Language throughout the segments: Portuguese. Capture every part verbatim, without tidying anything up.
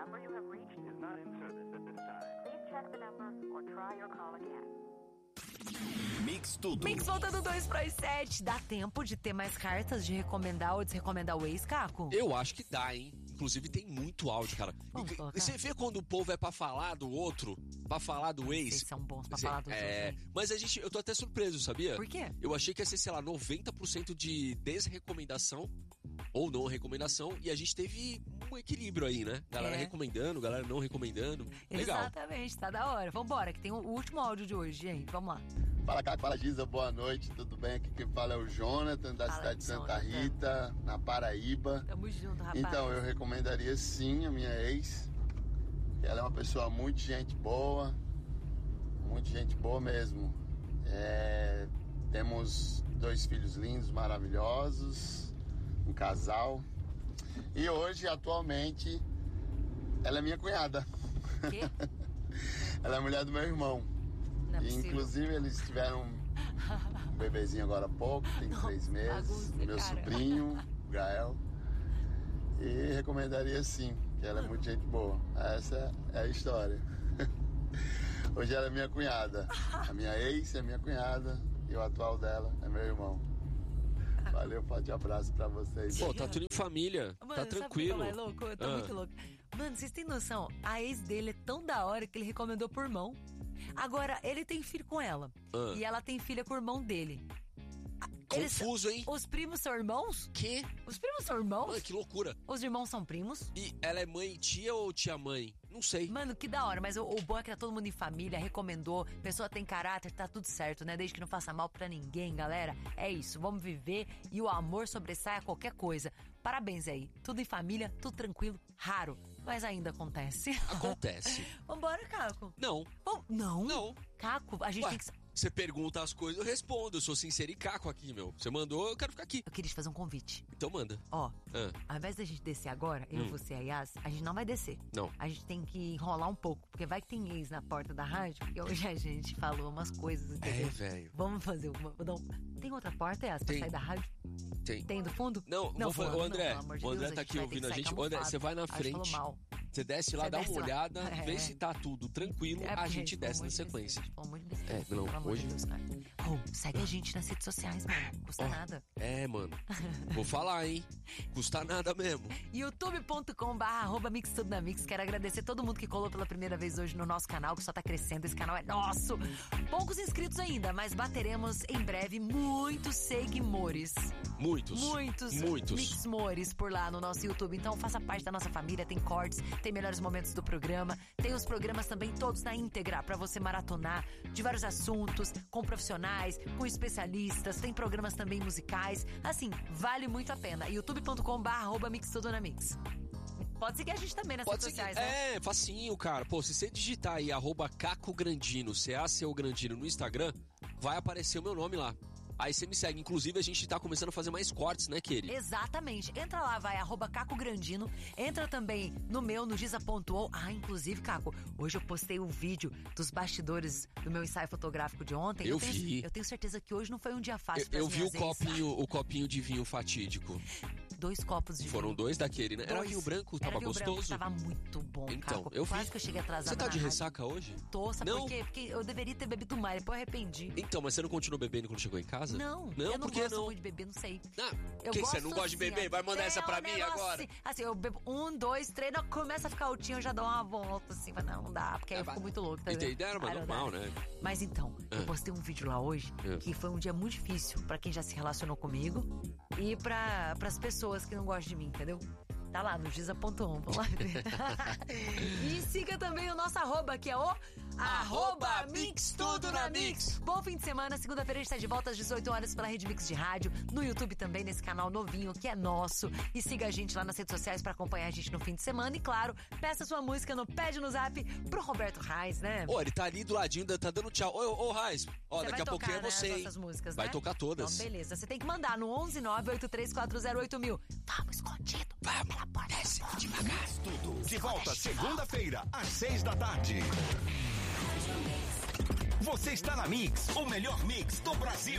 number you have reached is not in service at this time. Please check the number or try your call again. Mix tudo. Mix voltando dois para as sete. Dá tempo de ter mais cartas de recomendar ou desrecomendar o ex, Caco? Eu acho que dá, hein? Inclusive tem muito áudio, cara. E, você vê quando o povo é pra falar do outro, pra falar do ex. Vocês são bons pra falar do é, outro. Mas a gente, eu tô até surpreso, sabia? Por quê? Eu achei que ia ser, sei lá, noventa por cento de desrecomendação ou não recomendação, e a gente teve um equilíbrio aí, né? Galera é. recomendando, galera não recomendando. Legal. Exatamente, tá da hora. Vambora, que tem o último áudio de hoje, gente. Vamos lá. Fala, Caco, fala, Giza, boa noite, tudo bem? Aqui quem fala é o Jonathan, da fala, cidade de Santa Jonathan. Rita, na Paraíba. Tamo junto, rapaz. Então, eu recomendaria sim a minha ex. Ela é uma pessoa muito gente boa, muito gente boa mesmo. É, temos dois filhos lindos, maravilhosos, um casal. E hoje, atualmente, ela é minha cunhada. Quê? Ela é a mulher do meu irmão. Não é E, possível. inclusive, eles tiveram um bebezinho agora há pouco, tem Não, três meses. bagunça, Meu cara. sobrinho, o Gael. E recomendaria sim, que ela é muito gente boa. Essa é a história. Hoje ela é minha cunhada. A minha ex é minha cunhada e o atual dela é meu irmão. Valeu, forte abraço pra vocês. Pô, tá tudo em família, Mano, tá tranquilo. Sabe o que é louco? Eu tô Ah. muito louco. Mano, vocês têm noção? A ex dele é tão da hora que ele recomendou pro irmão. Agora, ele tem filho com ela. Ah. E ela tem filha com o irmão dele. Eles- Confuso, hein? Os primos são irmãos? Que? Os primos são irmãos? Mano, que loucura. Os irmãos são primos? E ela é mãe tia ou tia-mãe? Não sei. Mano, que da hora, mas o, o bom é que tá todo mundo em família, recomendou, pessoa tem caráter, tá tudo certo, né? Desde que não faça mal pra ninguém, galera. É isso, vamos viver e o amor sobressai a qualquer coisa. Parabéns aí, tudo em família, tudo tranquilo, raro, mas ainda acontece. Acontece. Vambora, Caco. Não. Bom, não? Não. Caco, a gente Ué, tem que... você pergunta as coisas, eu respondo. Eu sou sincero e caco aqui, meu. Você mandou, eu quero ficar aqui. Eu queria te fazer um convite. Então manda. Ó, Ah. ao invés da gente descer agora, eu, Hum. você e a Yas, a gente não vai descer. Não. A gente tem que enrolar um pouco, porque vai que tem ex na porta da rádio, e hoje a gente falou umas coisas, entendeu? É, velho. Vamos fazer uma... Não, tem outra porta, Yas, pra Tem. sair da rádio? Tem. Tem do fundo? Não, não vou, fulano, ô André, não, pelo amor de o André Deus, tá a gente aqui vai ter que ouvindo a sair gente. Ô, André, camuflado. você vai na A gente frente. falou mal. Você desce lá, Você dá desce uma lá. olhada, É. vê se tá tudo tranquilo, É, a porque, gente desce na pelo amor de sequência. Deus, Pelo amor de Deus. É, não, pelo amor hoje- de Deus, cara. Oh, segue a gente nas redes sociais, mano. Não custa Ó, nada. É, mano. Vou falar, hein? Custa nada mesmo. youtube ponto com barra arroba mix tudo na mix. Quero agradecer todo mundo que colou pela primeira vez hoje no nosso canal, que só tá crescendo. Esse canal é nosso. Poucos inscritos ainda, mas bateremos em breve muitos seguimores. Muitos. Muitos, Muitos. mixmores por lá no nosso YouTube. Então faça parte da nossa família, tem cortes, tem melhores momentos do programa, tem os programas também todos na íntegra pra você maratonar de vários assuntos, com profissionais, com especialistas, tem programas também musicais. Assim, vale muito a pena. youtube ponto com barra arroba mix tudo na mix. Pode seguir a gente também nas Pode redes seguir. sociais, né? É, facinho, cara. Pô, se você digitar aí, arroba Caco Grandino, C A C O Grandino no Instagram, vai aparecer o meu nome lá. Aí você me segue. Inclusive, a gente tá começando a fazer mais cortes, né, Keri? Exatamente. Entra lá, vai, arroba Caco Grandino. Entra também no meu, no giza ponto o. Ah, inclusive, Caco, hoje eu postei o vídeo dos bastidores do meu ensaio fotográfico de ontem. Eu tenho, vi. Eu tenho certeza que hoje não foi um dia fácil Eu, para eu vi o copinho, o copinho de vinho fatídico. Dois copos de Foram vinho. dois daquele, né? Era Dois. vinho branco, Era tava vinho gostoso. Branco, tava muito bom, Então, Caco. eu vi. Quase que eu cheguei atrasada. Você tá na de rádio. ressaca hoje? Tô, sabe Não? por quê? Porque eu deveria ter bebido mais, depois eu arrependi. Então, mas você não continuou bebendo quando chegou em casa? Não, Não, eu não por que gosto não? muito de beber, não sei. Ah, Eu que gosto você não gosta de assim, beber? Vai mandar é essa pra um mim negócio agora? Assim, assim, eu bebo um, dois, três, não, começa a ficar altinho, eu já dou uma volta, assim, mas não, não dá, porque aí eu fico muito louco, tá vendo? Entenderam? Mas Ah, não normal, dá. né? Mas então, eu Ah. postei um vídeo lá hoje, Ah. que foi um dia muito difícil pra quem já se relacionou comigo e pra, pras pessoas que não gostam de mim, entendeu? Tá lá no giza ponto um, vamos lá ver. E siga também o nosso arroba, que é o arroba Mix Tudo na Mix. Bom fim de semana, segunda-feira a gente tá de volta às dezoito horas pela Rede Mix de Rádio, no YouTube também, nesse canal novinho que é nosso. E siga a gente lá nas redes sociais pra acompanhar a gente no fim de semana. E claro, peça sua música no Pede no Zap pro Roberto Reis, né? Ó, ele tá ali do ladinho, tá dando tchau. Ô, ô, Raiz, ó, Você daqui vai a tocar, pouquinho é né, você, as hein? nossas músicas, Vai né? tocar todas. Então, beleza. Você tem que mandar no onze nove oito três quatro zero oito mil. Vamos, escondido. Vamos, pela porta. desce devagar. Tudo de volta segunda-feira, às seis da tarde. Você está na Mix, o melhor mix do Brasil.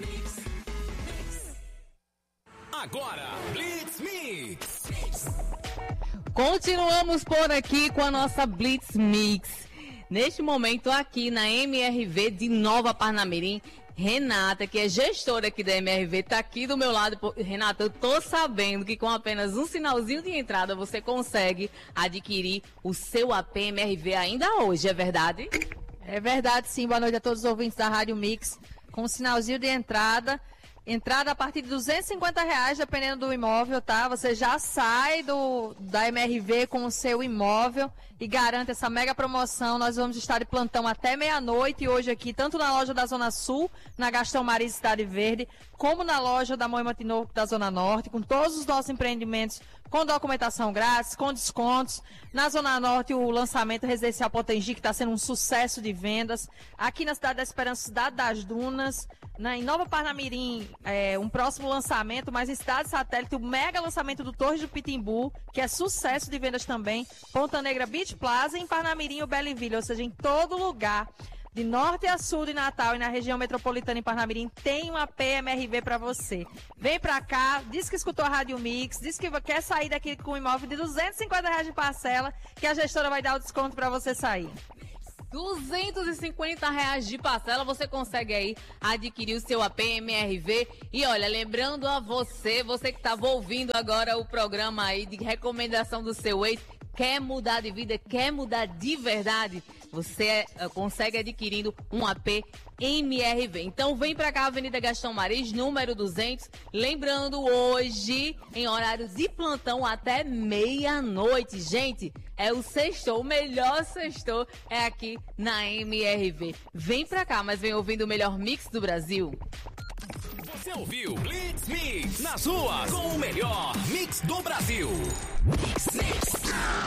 Agora, Blitz Mix. Continuamos por aqui com a nossa Blitz Mix. Neste momento aqui na M R V de Nova Parnamirim, Renata, que é gestora aqui da M R V, tá aqui do meu lado. Renata, eu tô sabendo que com apenas um sinalzinho de entrada você consegue adquirir o seu A P M R V ainda hoje, é verdade? É verdade, sim. Boa noite a todos os ouvintes da Rádio Mix. Com um sinalzinho de entrada, entrada a partir de duzentos e cinquenta reais, dependendo do imóvel, tá? Você já sai do, da M R V com o seu imóvel e garante essa mega promoção. Nós vamos estar de plantão até meia-noite hoje aqui, tanto na loja da Zona Sul, na Gastão Maris Cidade Verde, como na loja da Moema Tinoco da Zona Norte, com todos os nossos empreendimentos com documentação grátis, com descontos. Na Zona Norte, o lançamento residencial Potengi, que está sendo um sucesso de vendas. Aqui na Cidade da Esperança, Cidade das Dunas. Na, em Nova Parnamirim, é, um próximo lançamento, mas em Cidade Satélite, o mega lançamento do Torres do Pitimbu, que é sucesso de vendas também. Ponta Negra Beach Plaza, em Parnamirim, o Belleville, ou seja, em todo lugar. De norte a sul de Natal e na região metropolitana em Parnamirim, tem uma P M R V para você. Vem pra cá, diz que escutou a Rádio Mix, diz que quer sair daqui com um imóvel de duzentos e cinquenta reais de parcela, que a gestora vai dar o desconto para você sair. duzentos e cinquenta reais de parcela, você consegue aí adquirir o seu A P M R V. E olha, lembrando a você, você que estava ouvindo agora o programa aí de recomendação do seu ex, quer mudar de vida, quer mudar de verdade, você uh, consegue adquirindo um A P M R V. Então vem pra cá, Avenida Gastão Maris, número duzentos. Lembrando, hoje, em horário de plantão até meia-noite. Gente, é o sextou, o melhor sextou é aqui na M R V. Vem pra cá, mas vem ouvindo o melhor mix do Brasil. Você ouviu Blitz Mix nas ruas com o melhor mix do Brasil. Mix, mix.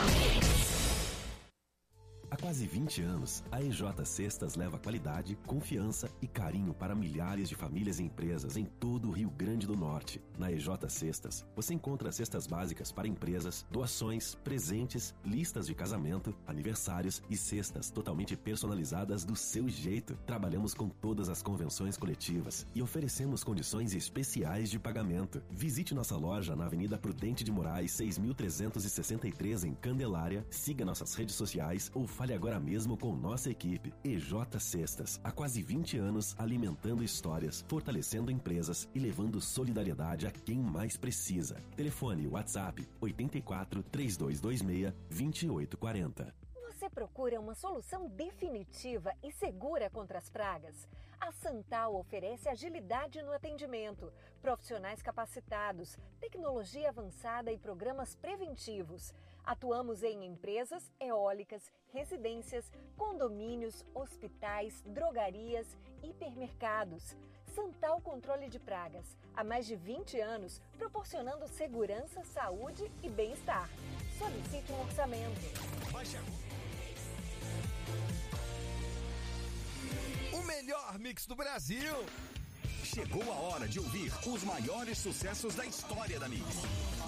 Há quase vinte anos, a E J Cestas leva qualidade, confiança e carinho para milhares de famílias e empresas em todo o Rio Grande do Norte. Na E J Cestas, você encontra cestas básicas para empresas, doações, presentes, listas de casamento, aniversários e cestas totalmente personalizadas do seu jeito. Trabalhamos com todas as convenções coletivas e oferecemos condições especiais de pagamento. Visite nossa loja na Avenida Prudente de Moraes, seis mil trezentos e sessenta e três, em Candelária. Siga nossas redes sociais ou fale agora mesmo com nossa equipe. E J Cestas, há quase vinte anos alimentando histórias, fortalecendo empresas e levando solidariedade a quem mais precisa. Telefone WhatsApp oito quatro, três dois dois seis, dois oito quatro zero. Você procura uma solução definitiva e segura contra as pragas? A Santal oferece agilidade no atendimento, profissionais capacitados, tecnologia avançada e programas preventivos. Atuamos em empresas, eólicas, residências, condomínios, hospitais, drogarias, hipermercados. Santal Controle de Pragas, há mais de vinte anos, proporcionando segurança, saúde e bem-estar. Solicite um orçamento. O melhor mix do Brasil. Chegou a hora de ouvir os maiores sucessos da história da Mix.